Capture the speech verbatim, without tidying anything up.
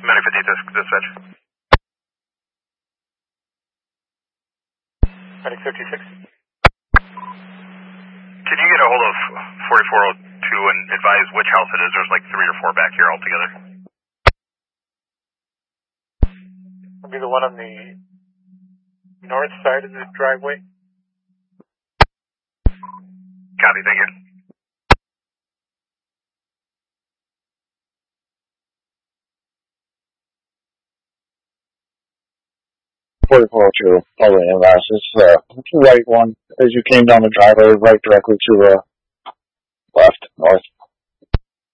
Medic fifty, dispatch. Medic fifty-six. Can you get a hold of forty-four oh two and advise which house it is? There's like three or four back here altogether. It'll be the one on the north side of the driveway. Copy, thank you. forty-four oh two, probably in last. It's the uh, right one as you came down the driveway, right directly to the left, north.